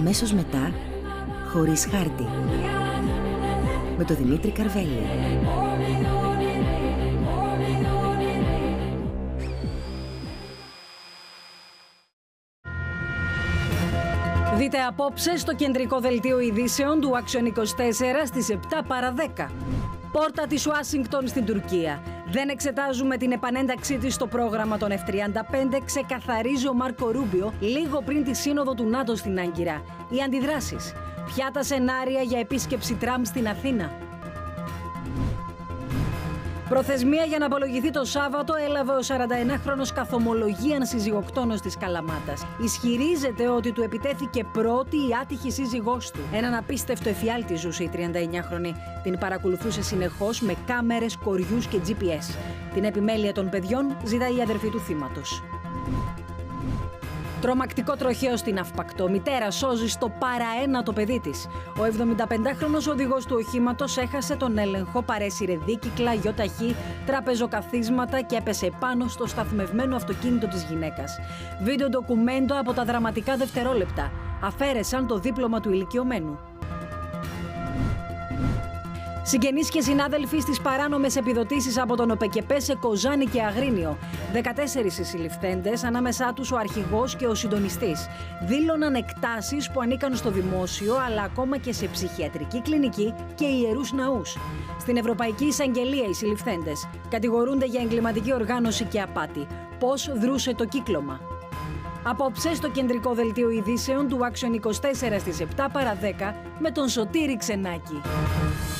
Αμέσως μετά, χωρίς χάρτη, με τον Δημήτρη Καρβέλη. Δείτε απόψε στο κεντρικό δελτίο ειδήσεων του Action 24 στις 7 παρά 10. Πόρτα της Ουάσιγκτον στην Τουρκία. Δεν εξετάζουμε την επανένταξή της στο πρόγραμμα των F-35, ξεκαθαρίζει ο Μάρκο Ρούμπιο λίγο πριν τη σύνοδο του ΝΑΤΟ στην Άγκυρα. Οι αντιδράσεις. Ποια τα σενάρια για επίσκεψη Τραμπ στην Αθήνα. Προθεσμία για να απολογηθεί το Σάββατο έλαβε ο 41χρονος καθομολογίαν σύζυγοκτόνος της Καλαμάτας. Ισχυρίζεται ότι του επιτέθηκε πρώτη η άτυχη σύζυγός του. Έναν απίστευτο εφιάλτη ζούσε η 39χρονη. Την παρακολουθούσε συνεχώς με κάμερες, κοριούς και GPS. Την επιμέλεια των παιδιών ζητάει η αδερφή του θύματος. Τρομακτικό τροχαίο στην Αυπακτό. Μητέρα σώζει στο παραένα το παιδί της. Ο 75χρονος οδηγός του οχήματος έχασε τον έλεγχο, παρέσυρε δίκυκλα, γιοταχή, τραπεζοκαθίσματα και έπεσε πάνω στο σταθμευμένο αυτοκίνητο της γυναίκας. Βίντεο ντοκουμέντο από τα δραματικά δευτερόλεπτα. Αφαίρεσαν το δίπλωμα του ηλικιωμένου. Συγγενείς και συνάδελφοι στις παράνομες επιδοτήσεις από τον ΟΠΕΚΕΠΕ σε Κοζάνη και Αγρίνιο. 14 οι συλληφθέντες, ανάμεσά τους ο αρχηγός και ο συντονιστής. Δήλωναν εκτάσεις που ανήκαν στο δημόσιο, αλλά ακόμα και σε ψυχιατρική κλινική και ιερούς ναούς. Στην Ευρωπαϊκή Εισαγγελία οι συλληφθέντες κατηγορούνται για εγκληματική οργάνωση και απάτη. Πώς δρούσε το κύκλωμα. Απόψε στο κεντρικό δελτίο ειδήσεων του Action 24 στις 7 παρά 10 με τον Σωτήρη Ξενάκη.